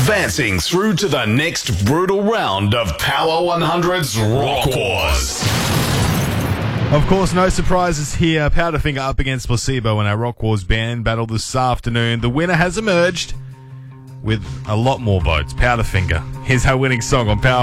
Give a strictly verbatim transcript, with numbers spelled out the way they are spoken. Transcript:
Advancing through to the next brutal round of Power one hundred's Rock Wars. Of course, no surprises here. Powderfinger up against Placebo in our Rock Wars band battle this afternoon. The winner has emerged with a lot more votes. Powderfinger. Here's our winning song on Power